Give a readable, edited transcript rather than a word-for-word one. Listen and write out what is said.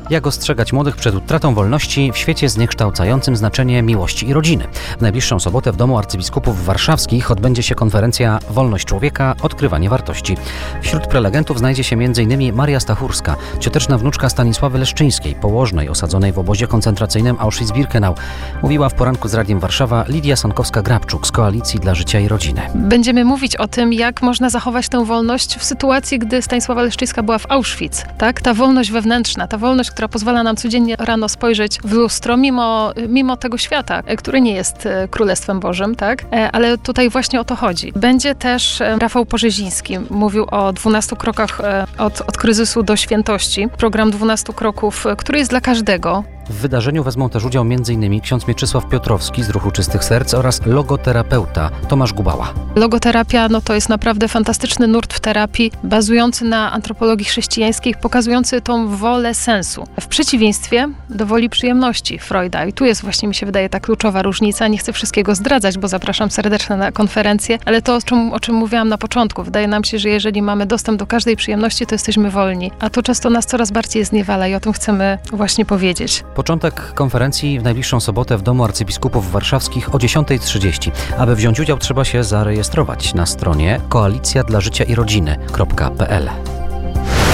Jak ostrzegać młodych przed utratą wolności w świecie zniekształcającym znaczenie miłości i rodziny? W najbliższą sobotę w Domu Arcybiskupów Warszawskich odbędzie się konferencja Wolność człowieka – odkrywanie wartości. Wśród prelegentów znajdzie się m.in. Maria Stachurska, cioteczna wnuczka Stanisławy Leszczyńskiej, położnej osadzonej w obozie koncentracyjnym Auschwitz-Birkenau. Mówiła w poranku z Radiem Warszawa Lidia Sankowska-Grabczuk z Koalicji dla Życia i Rodziny. Będziemy mówić o tym, jak można zachować tę wolność w sytuacji, gdy Stanisława Leszczyńska była w Auschwitz. Tak? Ta wolność wewnętrzna, ta wolność, która pozwala nam codziennie rano spojrzeć w lustro, mimo tego świata, który nie jest Królestwem Bożym, tak? Ale tutaj właśnie o to chodzi. Będzie też Rafał Porzeziński. Mówił o 12 krokach od kryzysu do świętości. Program 12 kroków, który jest dla każdego. W wydarzeniu wezmą też udział m.in. ksiądz Mieczysław Piotrowski z Ruchu Czystych Serc oraz logoterapeuta Tomasz Gubała. Logoterapia to jest naprawdę fantastyczny nurt w terapii, bazujący na antropologii chrześcijańskiej, pokazujący tą wolę sensu. W przeciwieństwie do woli przyjemności Freuda. I tu jest właśnie, mi się wydaje, ta kluczowa różnica. Nie chcę wszystkiego zdradzać, bo zapraszam serdecznie na konferencję, ale to, o czym mówiłam na początku. Wydaje nam się, że jeżeli mamy dostęp do każdej przyjemności, to jesteśmy wolni. A to często nas coraz bardziej zniewala i o tym chcemy właśnie powiedzieć. Początek konferencji w najbliższą sobotę w Domu Arcybiskupów Warszawskich o 10:30. Aby wziąć udział, trzeba się zarejestrować na stronie koalicjadlażyciairodziny.pl.